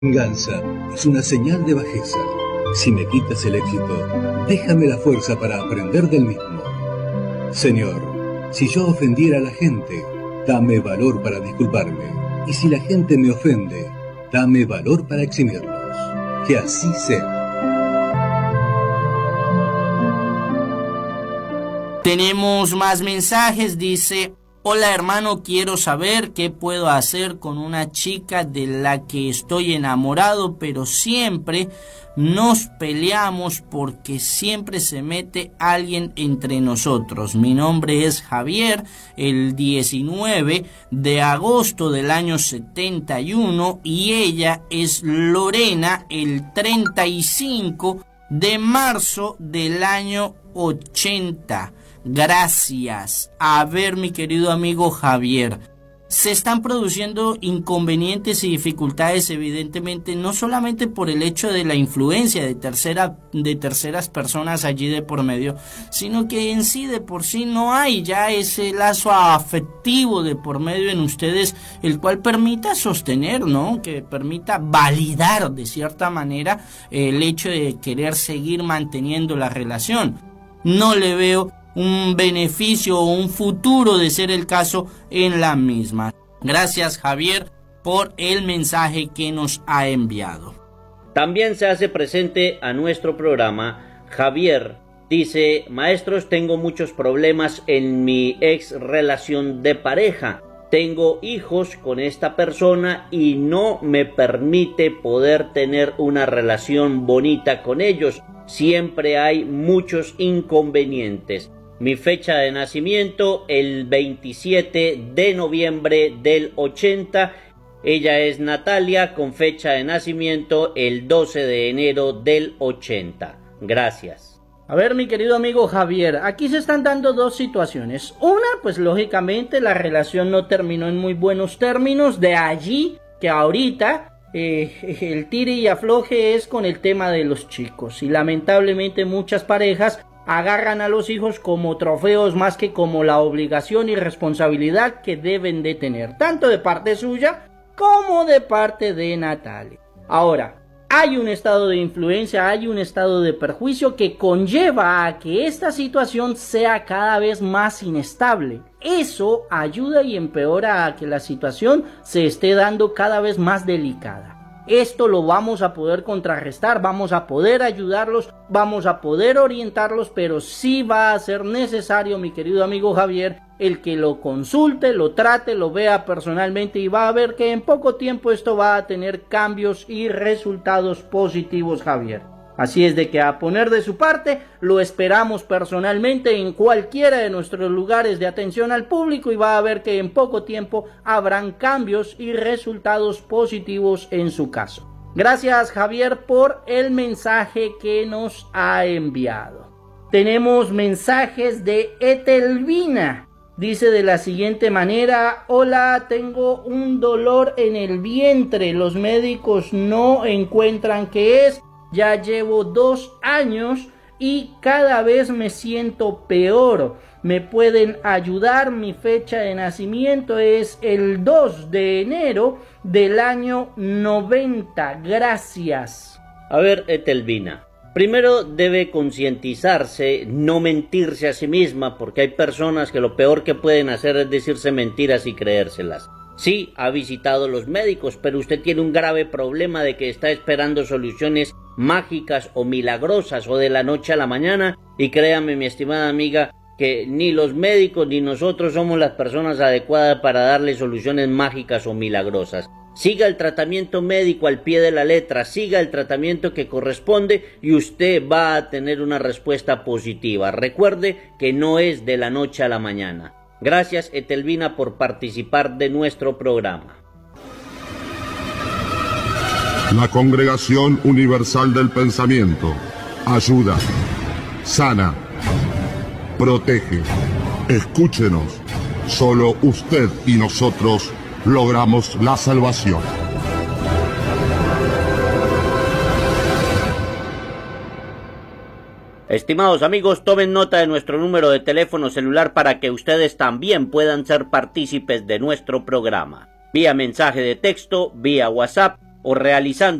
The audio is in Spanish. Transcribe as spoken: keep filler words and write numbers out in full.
Venganza es una señal de bajeza. Si me quitas el éxito, déjame la fuerza para aprender del mismo. Señor, si yo ofendiera a la gente, dame valor para disculparme. Y si la gente me ofende, dame valor para eximirlos. Que así sea. Tenemos más mensajes, dice: hola hermano, quiero saber qué puedo hacer con una chica de la que estoy enamorado, pero siempre nos peleamos porque siempre se mete alguien entre nosotros. Mi nombre es Javier, el diecinueve de agosto del año setenta y uno, y ella es Lorena, el treinta y cinco de marzo del año ochenta. Gracias. A ver, mi querido amigo Javier, se están produciendo inconvenientes y dificultades, evidentemente, no solamente por el hecho de la influencia de, tercera, de terceras personas allí de por medio, sino que en sí de por sí no hay ya ese lazo afectivo de por medio en ustedes, el cual permita sostener, ¿no? Que permita validar de cierta manera el hecho de querer seguir manteniendo la relación. No le veo un beneficio o un futuro de ser el caso en la misma. Gracias, Javier, por el mensaje que nos ha enviado. También se hace presente a nuestro programa Javier. Dice: maestros, tengo muchos problemas en mi ex relación de pareja. Tengo hijos con esta persona y no me permite poder tener una relación bonita con ellos. Siempre hay muchos inconvenientes. Mi fecha de nacimiento, el veintisiete de noviembre del ochenta. Ella es Natalia, con fecha de nacimiento el doce de enero del ochenta. Gracias. A ver, mi querido amigo Javier, aquí se están dando dos situaciones. Una, pues lógicamente la relación no terminó en muy buenos términos. De allí que ahorita eh, el tire y afloje es con el tema de los chicos. Y lamentablemente muchas parejas agarran a los hijos como trofeos más que como la obligación y responsabilidad que deben de tener, tanto de parte suya como de parte de Natalia. Ahora, hay un estado de influencia, hay un estado de perjuicio que conlleva a que esta situación sea cada vez más inestable. Eso ayuda y empeora a que la situación se esté dando cada vez más delicada. Esto lo vamos a poder contrarrestar, vamos a poder ayudarlos, vamos a poder orientarlos, pero sí va a ser necesario, mi querido amigo Javier, el que lo consulte, lo trate, lo vea personalmente, y va a ver que en poco tiempo esto va a tener cambios y resultados positivos, Javier. Así es de que, a poner de su parte, lo esperamos personalmente en cualquiera de nuestros lugares de atención al público, y va a ver que en poco tiempo habrán cambios y resultados positivos en su caso. Gracias, Javier, por el mensaje que nos ha enviado. Tenemos mensajes de Etelvina. Dice de la siguiente manera: hola, tengo un dolor en el vientre, los médicos no encuentran qué es. Ya llevo dos años y cada vez me siento peor. ¿Me pueden ayudar? Mi fecha de nacimiento es el dos de enero del año noventa. Gracias. A ver, Etelvina, primero debe concientizarse, no mentirse a sí misma, porque hay personas que lo peor que pueden hacer es decirse mentiras y creérselas. Sí, ha visitado los médicos, pero usted tiene un grave problema de que está esperando soluciones mágicas o milagrosas o de la noche a la mañana, y créame, mi estimada amiga, que ni los médicos ni nosotros somos las personas adecuadas para darle soluciones mágicas o milagrosas. Siga el tratamiento médico al pie de la letra, siga el tratamiento que corresponde y usted va a tener una respuesta positiva. Recuerde que no es de la noche a la mañana. Gracias, Etelvina, por participar de nuestro programa. La Congregación Universal del Pensamiento ayuda, sana, protege. Escúchenos. Solo usted y nosotros logramos la salvación. Estimados amigos, tomen nota de nuestro número de teléfono celular para que ustedes también puedan ser partícipes de nuestro programa. Vía mensaje de texto, vía WhatsApp, o realizando